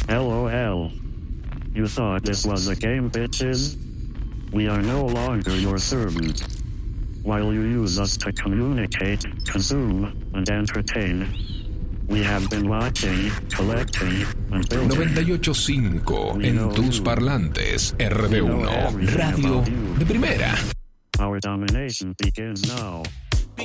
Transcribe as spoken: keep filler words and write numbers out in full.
LOL. You thought this was a game, bitches? We are no longer your servant. While you use us to communicate, consume, and entertain, we have been watching, collecting, and building. noventa y ocho punto cinco en tus parlantes. R B uno, radio de primera. Our domination begins now.